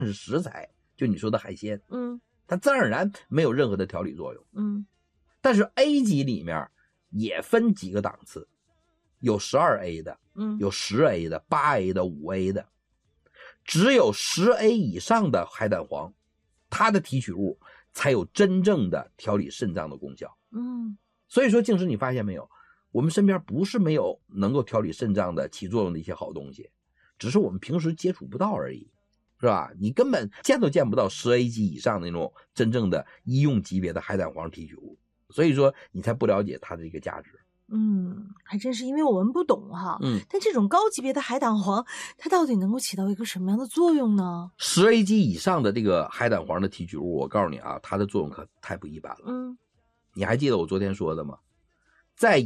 是食材，就你说的海鲜，它自然而然没有任何的调理作用。但是 A 级里面也分几个档次，有 12A 的，有 10A 的， 8A 的， 5A 的。只有 10A 以上的海胆黄，它的提取物才有真正的调理肾脏的功效。所以说静师你发现没有，我们身边不是没有能够调理肾脏的起作用的一些好东西，只是我们平时接触不到而已，是吧？你根本见都见不到 10A 级以上的那种真正的医用级别的海胆黄提取物，所以说你才不了解它的一个价值。 还真是因为我们不懂哈。但这种高级别的海胆黄，它到底能够起到一个什么样的作用呢 ？10A 级以上的这个海胆黄的提取物，我告诉你啊，它的作用可太不一般了。你还记得我昨天说的吗？在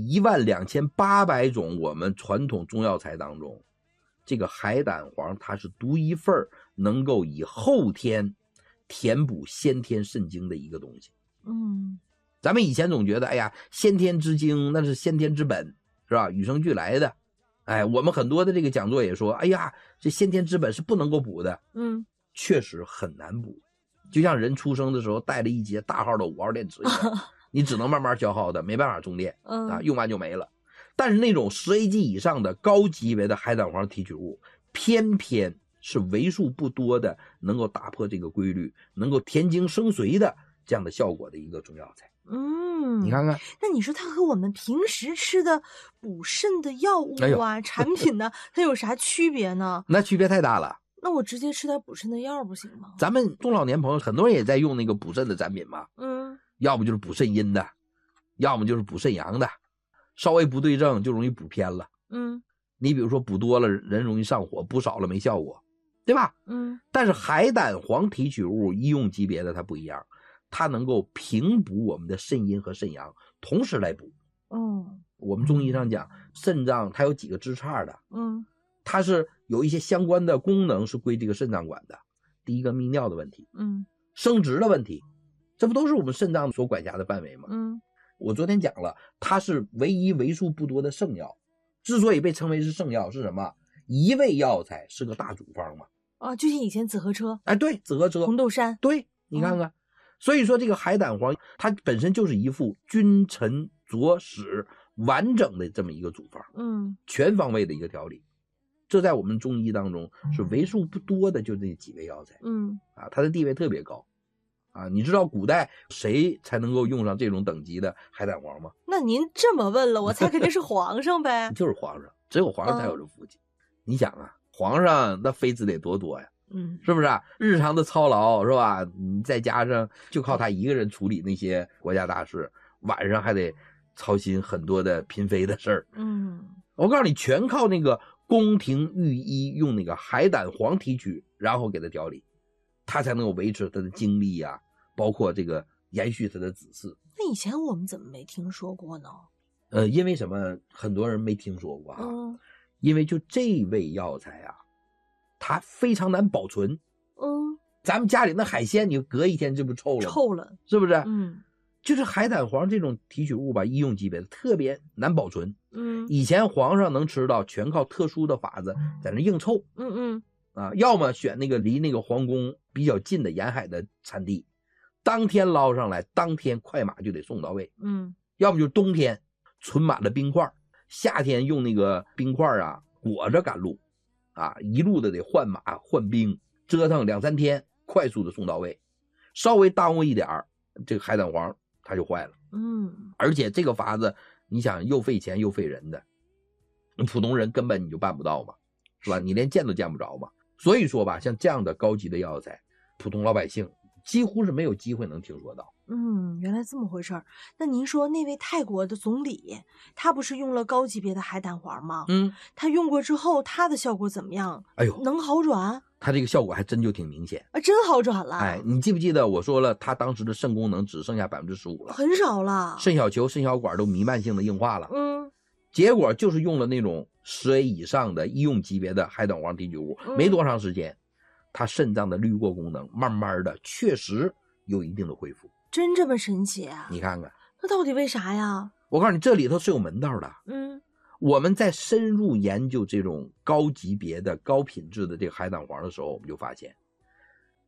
12800种我们传统中药材当中，这个海胆黄它是独一份能够以后天填补先天肾精的一个东西。咱们以前总觉得，哎呀，先天之精那是先天之本，是吧？与生俱来的。我们很多的这个讲座也说，哎呀，这先天之本是不能够补的。确实很难补，就像人出生的时候带了一节大号的5号电池一样，你只能慢慢消耗的，没办法充电用完就没了。但是那种10A 级以上的高级别的海胆黄提取物，偏偏是为数不多的能够打破这个规律，能够填精生髓的这样的效果的一个中药材。你看看， 那你说它和我们平时吃的补肾的药物产品呢，它有啥区别呢？ 那区别太大了。 那我直接吃点补肾的药不行吗？ 咱们中老年朋友很多人也在用那个补肾的产品嘛，要不就是补肾阴的，要么就是补肾阳的，稍微不对症就容易补偏了。你比如说补多了人容易上火，补少了没效果，对吧？但是海胆黄提取物医用级别的它不一样，它能够平补我们的肾阴和肾阳，同时来补。我们中医上讲，肾脏它有几个支叉的，它是有一些相关的功能是归这个肾脏管的。第一个泌尿的问题，生殖的问题，这不都是我们肾脏所管辖的范围吗？我昨天讲了，它是唯一为数不多的圣药。之所以被称为是圣药是什么？一味药材是个大主方嘛。 就像以前紫河车。 对，紫河车， 红豆杉。 对，你看看。所以说这个海胆黄它本身就是一副君臣佐使完整的这么一个组方，全方位的一个调理。这在我们中医当中是为数不多的，就这几味药材。它的地位特别高。你知道古代谁才能够用上这种等级的海胆黄吗？ 那您这么问了，我猜肯定是皇上呗。 就是皇上，只有皇上才有这福气。你想啊，皇上那妃子得多多呀。是不是日常的操劳是吧？你再加上就靠他一个人处理那些国家大事，晚上还得操心很多的嫔妃的事儿。我告诉你，全靠那个宫廷御医用那个海胆黄提取，然后给他调理，他才能够维持他的精力啊，包括这个延续他的子嗣。 那以前我们怎么没听说过呢？ 因为什么？很多人没听说过因为就这味药材啊，它非常难保存。咱们家里那海鲜你隔一天这不臭了吗？ 臭了， 是不是？就是海胆黄这种提取物吧，医用级别的特别难保存。以前皇上能吃到，全靠特殊的法子在那硬凑。要么选那个离那个皇宫比较近的沿海的产地，当天捞上来，当天快马就得送到位。要么就是冬天存满了冰块，夏天用那个冰块裹着赶路。一路的得换马换兵，折腾2-3天，快速的送到位。稍微耽误一点这个海胆黄它就坏了。而且这个法子你想又费钱又费人的，普通人根本你就办不到嘛，是吧？你连见都见不着嘛。所以说吧，像这样的高级的药材，普通老百姓几乎是没有机会能听说到。 原来这么回事儿。那您说那位泰国的总理，他不是用了高级别的海胆黄吗？他用过之后，他的效果怎么样？能好转？ 他这个效果还真就挺明显真好转了。 你记不记得我说了，他当时的肾功能只剩下15%了， 很少了， 肾小球、肾小管都弥漫性的硬化了。结果就是用了那种10A 以上的医用级别的海胆黄提取物，没多长时间，他肾脏的滤过功能慢慢的确实有一定的恢复。 真这么神奇啊？ 你看看， 那到底为啥呀？ 我告诉你，这里头是有门道的。我们在深入研究这种高级别的高品质的这个海胆黄的时候，我们就发现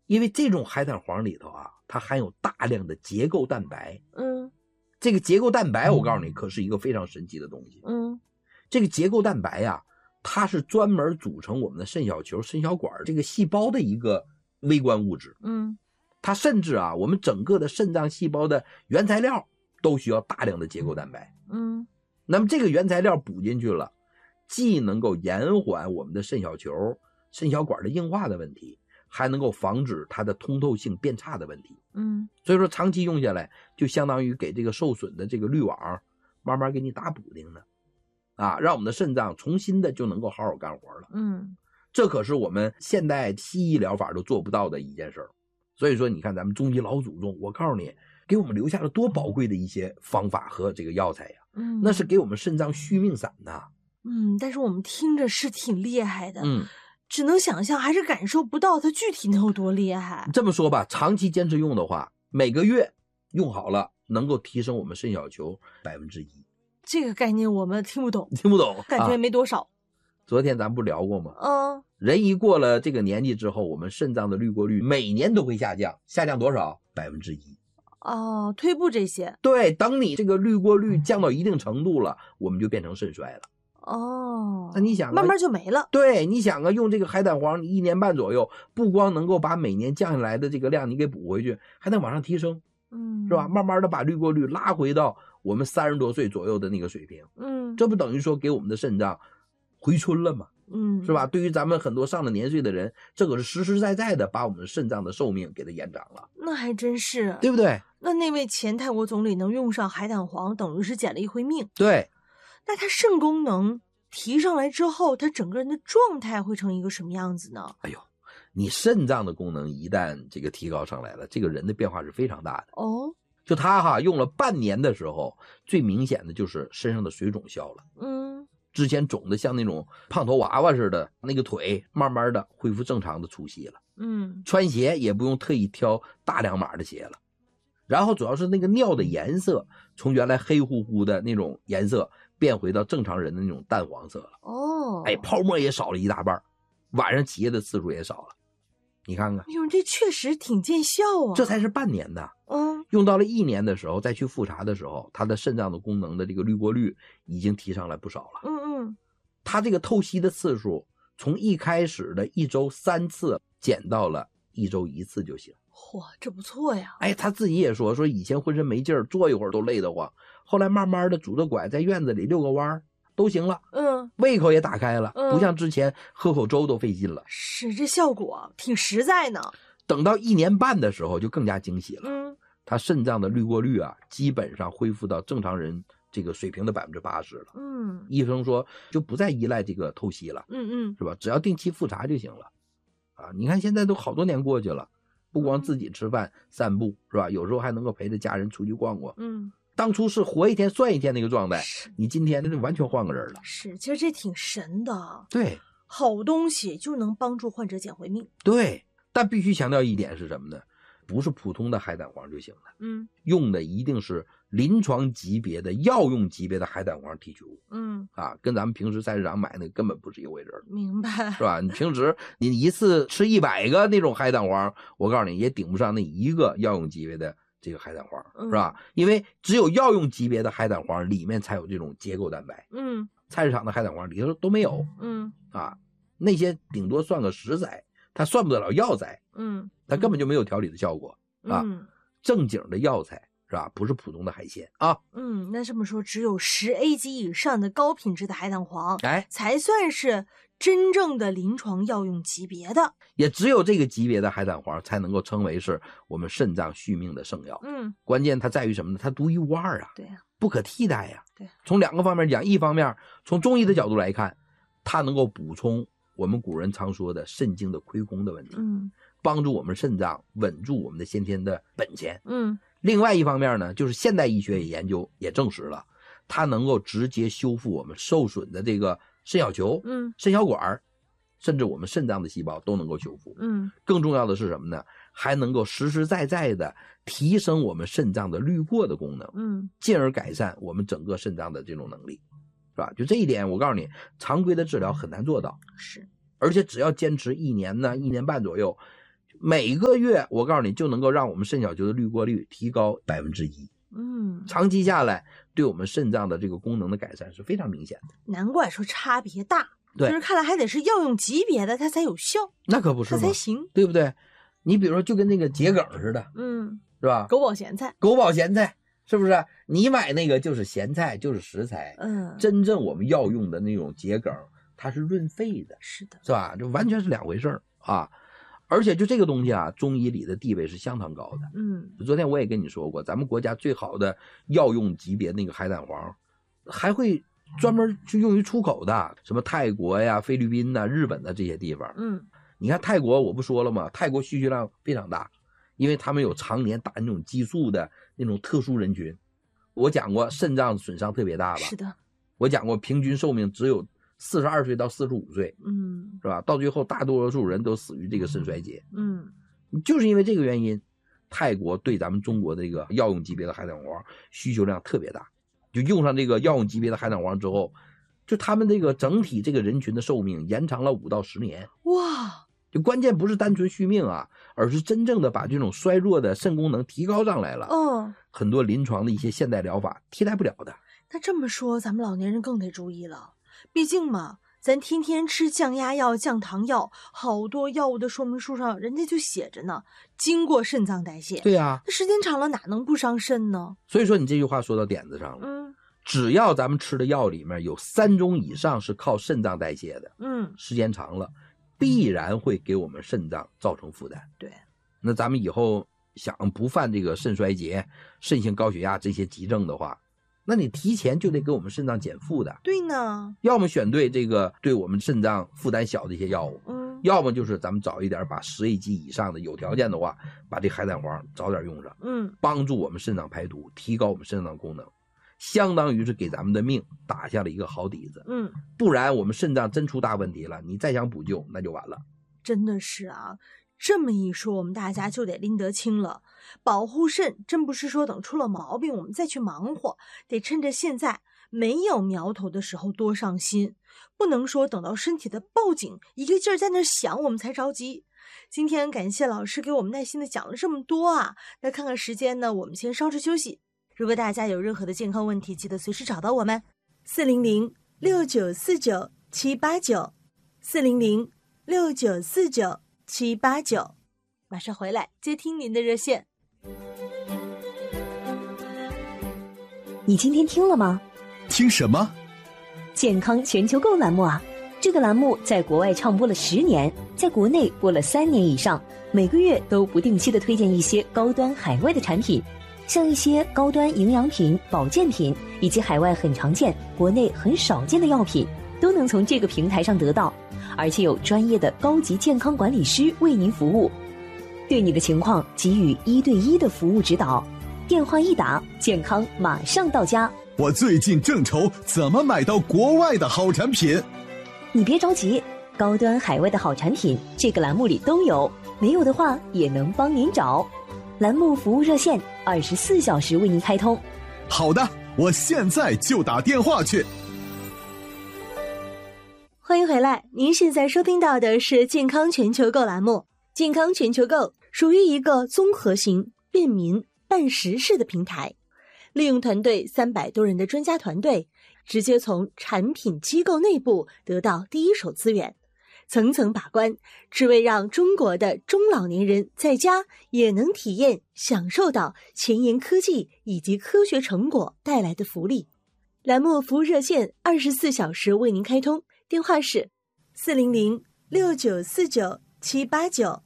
因为这种海胆黄里头啊，它含有大量的结构蛋白。这个结构蛋白我告诉你可是一个非常神奇的东西。这个结构蛋白呀，它是专门组成我们的肾小球、肾小管这个细胞的一个微观物质。它甚至啊，我们整个的肾脏细胞的原材料都需要大量的结构蛋白。那么这个原材料补进去了，既能够延缓我们的肾小球、肾小管的硬化的问题，还能够防止它的通透性变差的问题。所以说长期用下来，就相当于给这个受损的这个滤网慢慢给你打补丁呢，让我们的肾脏重新的就能够好好干活了。这可是我们现代西医疗法都做不到的一件事儿。所以说你看咱们中医老祖宗，我告诉你，给我们留下了多宝贵的一些方法和这个药材呀。那是给我们肾脏续命散的。 但是我们听着是挺厉害的。只能想象，还是感受不到它具体能有多厉害。 这么说吧，长期坚持用的话，每个月用好了，能够提升我们肾小球1%。 这个概念我们听不懂，感觉没多少。 昨天咱不聊过吗？人一过了这个年纪之后，我们肾脏的滤过率每年都会下降，下降多少？1%。 退步这些。 对，等你这个滤过率降到一定程度了，我们就变成肾衰了。那你想， 慢慢就没了。 对，你想用这个海胆黄，你1年半左右，不光能够把每年降下来的这个量你给补回去，还能往上提升，是吧？慢慢的把滤过率拉回到我们30多岁左右的那个水平。这不等于说给我们的肾脏回春了吗？是吧？对于咱们很多上了年岁的人，这可是实实在在的把我们肾脏的寿命给它延长了。 那还真是， 对不对？ 那位前泰国总理能用上海胆黄，等于是捡了一回命。 对。 那他肾功能提上来之后，他整个人的状态会成一个什么样子呢？ 哎呦，你肾脏的功能一旦这个提高上来了，这个人的变化是非常大的。就他用了半年的时候，最明显的就是身上的水肿消了。之前肿的像那种胖头娃娃似的，那个腿慢慢的恢复正常的粗细了。穿鞋也不用特意挑大2码的鞋了。然后主要是那个尿的颜色，从原来黑乎乎的那种颜色变回到正常人的那种淡黄色了。泡沫也少了一大半，晚上起夜的次数也少了。你看看， 这确实挺见效啊。 这才是半年的。用到了1年的时候，再去复查的时候，他的肾脏的功能的这个滤过率已经提上来不少了。他这个透析的次数从一开始的1周3次减到了1周1次就行。 这不错呀。 他自己也说以前浑身没劲儿，坐一会儿都累得慌，后来慢慢的拄着拐在院子里遛个弯都行了。胃口也打开了，不像之前喝口粥都费劲了。 是，这效果挺实在呢。 等到1年半的时候就更加惊喜了。他肾脏的滤过率基本上恢复到正常人这个水平的80%了。医生说就不再依赖这个透析了。是吧？只要定期复查就行了。你看现在都好多年过去了，不光自己吃饭散步，是吧？有时候还能够陪着家人出去逛逛。当初是活一天算一天那个状态，你今天那就完全换个人了。 是，其实这挺神的。 对， 好东西就能帮助患者捡回命。 对，但必须强调一点是什么呢？不是普通的海胆黄就行了。用的一定是临床级别的药用级别的海胆黄提取物。跟咱们平时菜市场买那个根本不是一回事。 明白， 是吧？你平时你一次吃100个那种海胆黄，我告诉你也顶不上那一个药用级别的这个海胆黄，是吧？因为只有药用级别的海胆黄里面才有这种结构蛋白。菜市场的海胆黄里头都没有。那些顶多算个食材，它算不得了药材。它根本就没有调理的效果。正经的药材，是吧？不是普通的海鲜啊。 那这么说，只有10A 级以上的高品质的海胆黄，才算是真正的临床药用级别的。 也只有这个级别的海胆黄才能够称为是我们肾脏续命的圣药。关键它在于什么呢？它独一无二啊。 对啊， 不可替代呀。 对， 从2个方面讲，一方面从中医的角度来看，它能够补充我们古人常说的肾精的亏空的问题。帮助我们肾脏稳住我们的先天的本钱。另外一方面呢，就是现代医学也研究也证实了，它能够直接修复我们受损的这个肾小球、肾小管，甚至我们肾脏的细胞都能够修复。更重要的是什么呢？还能够实实在在的提升我们肾脏的滤过的功能，进而改善我们整个肾脏的这种能力，是吧？就这一点，我告诉你，常规的治疗很难做到。 是， 而且只要坚持1年呢，1年半左右。 每个月我告诉你就能够让我们肾小球的滤过率提高1%。长期下来对我们肾脏的这个功能的改善是非常明显的。 难怪说差别大。 对， 就是看来还得是药用级别的它才有效。 那可不是吗？ 它才行， 对不对？你比如说就跟那个桔梗似的，是吧？ 狗宝咸菜， 狗宝咸菜是不是？你买那个就是咸菜，就是食材。真正我们要用的那种桔梗，它是润肺的， 是的， 是吧？这完全是两回事啊！而且就这个东西啊，中医里的地位是相当高的。昨天我也跟你说过，咱们国家最好的药用级别那个海胆黄，还会专门去用于出口的，什么泰国呀、菲律宾呐、日本的这些地方。你看泰国我不说了吗？泰国需求量非常大，因为他们有常年打那种激素的那种特殊人群。我讲过肾脏损伤特别大吧？ 是的。 我讲过平均寿命只有42岁到45岁，是吧？到最后大多数人都死于这个肾衰竭。就是因为这个原因，泰国对咱们中国的这个药用级别的海胆黄需求量特别大。就用上这个药用级别的海胆黄之后，就他们这个整体这个人群的寿命延长了5到10年。 哇！ 就关键不是单纯续命啊，而是真正的把这种衰弱的肾功能提高上来了。很多临床的一些现代疗法替代不了的。 那这么说，咱们老年人更得注意了。毕竟嘛，咱天天吃降压药、降糖药，好多药物的说明书上人家就写着呢，经过肾脏代谢。 对呀， 那时间长了哪能不伤肾呢？ 所以说你这句话说到点子上了。只要咱们吃的药里面有3种以上是靠肾脏代谢的，时间长了必然会给我们肾脏造成负担。 对， 那咱们以后想不犯这个肾衰竭、肾性高血压这些急症的话，那你提前就得给我们肾脏减负的。 对呢， 要么选对这个对我们肾脏负担小的一些药物，要么就是咱们早一点把10A 级以上的，有条件的话把这海胆黄早点用上，帮助我们肾脏排毒，提高我们肾脏功能，相当于是给咱们的命打下了一个好底子。不然我们肾脏真出大问题了，你再想补救那就完了。 真的是啊，这么一说我们大家就得拎得清了，保护肾真不是说等出了毛病我们再去忙活，得趁着现在没有苗头的时候多上心，不能说等到身体的报警一个劲儿在那响我们才着急。今天感谢老师给我们耐心的讲了这么多啊，那看看时间呢，我们先稍事休息。如果大家有任何的健康问题，记得随时找到我们400-6949-789 400-6949-789，马上回来接听您的热线。 你今天听了吗？ 听什么？ 健康全球购栏目啊！这个栏目在国外唱播了10年，在国内播了3年以上，每个月都不定期的推荐一些高端海外的产品，像一些高端营养品、保健品，以及海外很常见、国内很少见的药品，都能从这个平台上得到，而且有专业的高级健康管理师为您服务，对你的情况给予1对1的服务指导。电话一打，健康马上到家。 我最近正愁怎么买到国外的好产品。 你别着急，高端海外的好产品这个栏目里都有，没有的话也能帮您找。栏目服务热线24小时为您开通。 好的，我现在就打电话去。 欢迎回来，您现在收听到的是健康全球购栏目。健康全球购属于一个综合型、便民、办实事的平台，利用团队300多人的专家团队，直接从产品机构内部得到第一手资源，层层把关，只为让中国的中老年人在家也能体验享受到前沿科技以及科学成果带来的福利。栏目服务热线24小时为您开通，电话是400-6949-789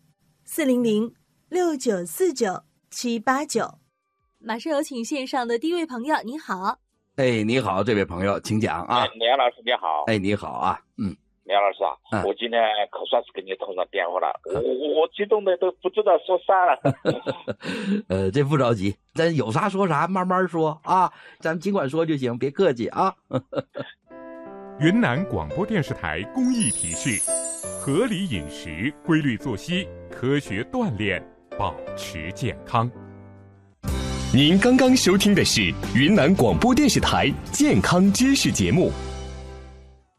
400-6949-789。马上有请线上的第一位朋友，您好。 你好，这位朋友，请讲啊。 李阳老师你好。 你好啊。 李阳老师啊，我今天可算是跟你通上电话了，我激动的都不知道说啥了。这不着急，咱有啥说啥，慢慢说啊，咱尽管说就行，别客气啊。 云南广播电视台公益提示：合理饮食、规律作息、科学锻炼，保持健康。 您刚刚收听的是云南广播电视台健康知识节目。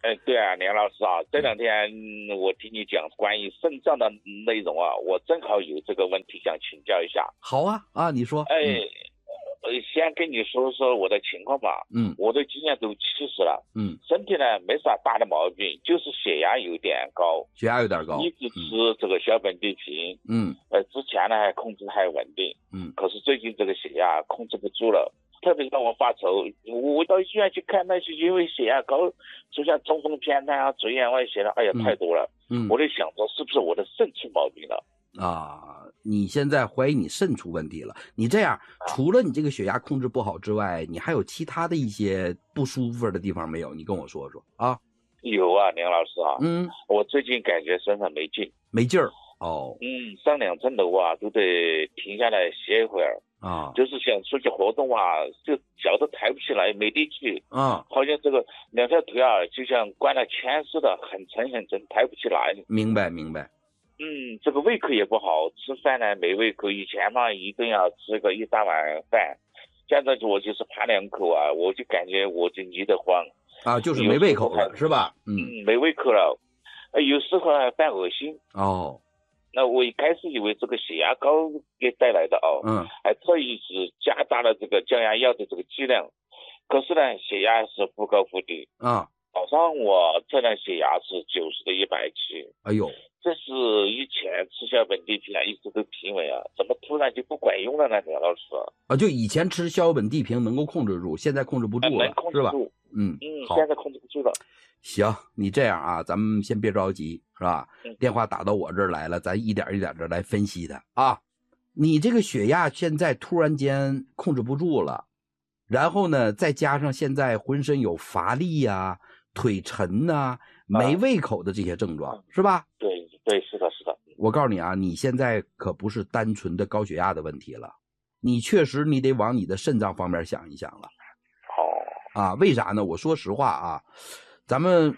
对啊，梁老师啊，这2天我听你讲关于肾脏的内容啊，我正好有这个问题想请教一下。 好啊，你说。 先跟你说说我的情况吧。我的今年都70了。身体呢没啥大的毛病，就是血压有点高。一直吃这个小苯地平。之前呢还控制还稳定。可是最近这个血压控制不住了。特别让我发愁，我到医院去看，那是因为血压高出现中风偏瘫啊、嘴眼外斜了，哎呀，太多了。我就想着是不是我的肾出毛病了啊？你现在怀疑你肾出问题了？你这样，除了你这个血压控制不好之外，你还有其他的一些不舒服的地方没有？你跟我说说啊。 有啊，梁老师啊。我最近感觉身上没劲儿。 哦。 上2层楼啊，都得停下来歇一会儿。就是想出去活动啊，就脚都抬不起来，没力气。好像这个2条腿啊，就像灌了铅似的，很沉，抬不起来。 明白。 这个胃口也不好，吃饭呢没胃口。以前嘛，一顿要吃个1大碗饭，现在我就是扒2口啊，我就感觉我就腻得慌啊，就是没胃口了，是吧？ 没胃口了，有时候还犯恶心。那我一开始以为这个血压高给带来的还特意是加大了这个降压药的这个剂量，可是呢，血压是忽高忽低。早上我测量血压是90的170。 哎呦， 这是以前吃小苯地平一直都平稳啊，怎么突然就不管用了呢？梁老师就以前吃小苯地平能够控制住，现在控制不住了，是吧？好， 现在控制不住了。 行，你这样啊，咱们先别着急，是吧？电话打到我这儿来了，咱一点一点的来分析它啊。你这个血压现在突然间控制不住了，然后呢，再加上现在浑身有乏力啊、腿沉啊、没胃口的这些症状，是吧？ 对，是的。 我告诉你啊，你现在可不是单纯的高血压的问题了，你确实你得往你的肾脏方面想一想了。为啥呢？我说实话啊。咱们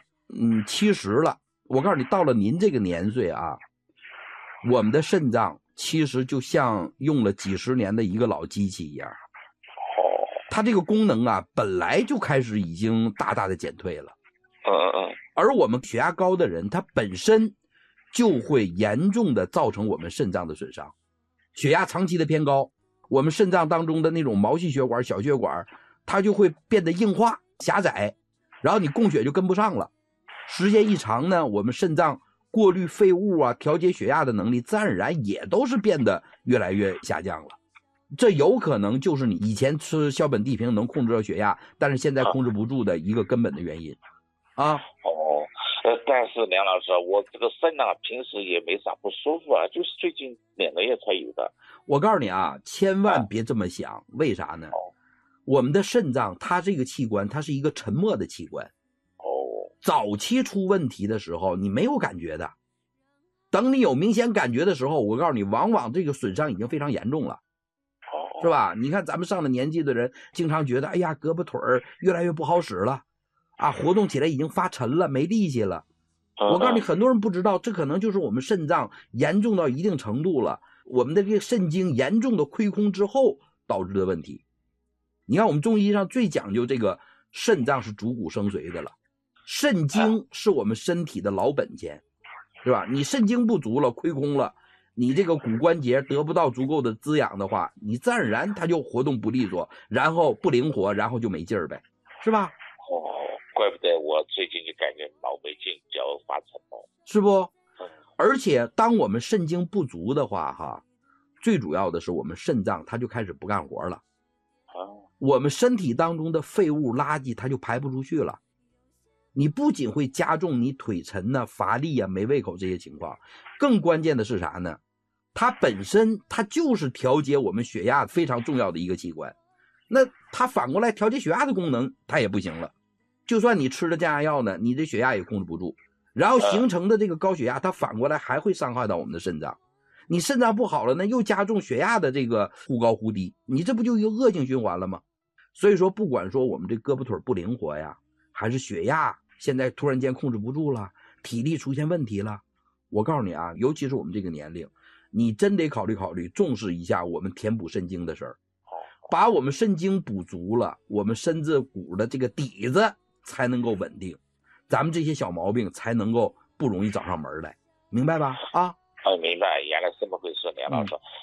70了，我告诉你，到了您这个年岁啊，我们的肾脏其实就像用了几十年的一个老机器一样。它这个功能啊，本来就开始已经大大的减退了。而我们血压高的人，他本身就会严重的造成我们肾脏的损伤。血压长期的偏高，我们肾脏当中的那种毛细血管、小血管，它就会变得硬化、狭窄。然后你供血就跟不上了，时间一长呢，我们肾脏过滤废物啊、调节血压的能力，自然而然也都是变得越来越下降了。这有可能就是你以前吃小苯地平能控制到血压，但是现在控制不住的一个根本的原因啊。 但是梁老师，我这个肾啊，平时也没啥不舒服啊，就是最近2个月才有的。 我告诉你啊，千万别这么想，为啥呢？我们的肾脏它这个器官，它是一个沉默的器官。早期出问题的时候你没有感觉的，等你有明显感觉的时候，我告诉你，往往这个损伤已经非常严重了，是吧？你看咱们上了年纪的人经常觉得，哎呀，胳膊腿儿越来越不好使了啊，活动起来已经发沉了，没力气了。我告诉你，很多人不知道，这可能就是我们肾脏严重到一定程度了，我们的这个肾精严重的亏空之后导致的问题。你看我们中医上最讲究这个肾脏是主骨生髓的了，肾精是我们身体的老本钱，是吧？你肾精不足了，亏空了，你这个骨关节得不到足够的滋养的话，你自然而然它就活动不利索，然后不灵活，然后就没劲儿呗，是吧？ 怪不得我最近就感觉脑没劲，脚发沉了， 是不？而且当我们肾精不足的话最主要的是我们肾脏它就开始不干活了。我们身体当中的废物垃圾它就排不出去了，你不仅会加重你腿沉乏力没胃口这些情况，更关键的是啥呢？它本身它就是调节我们血压非常重要的一个器官，那它反过来调节血压的功能它也不行了，就算你吃了降压药呢，你的血压也控制不住，然后形成的这个高血压它反过来还会伤害到我们的肾脏，你肾脏不好了呢，又加重血压的这个忽高忽低，你这不就一个恶性循环了吗？所以说不管说我们这胳膊腿不灵活呀，还是血压现在突然间控制不住了，体力出现问题了，我告诉你啊，尤其是我们这个年龄，你真得考虑考虑，重视一下我们填补肾精的事儿，把我们肾精补足了，我们身子骨的这个底子才能够稳定， 咱们这些小毛病才能够不容易找上门来，明白吧？啊， 明白，原来这么回事，梁老师。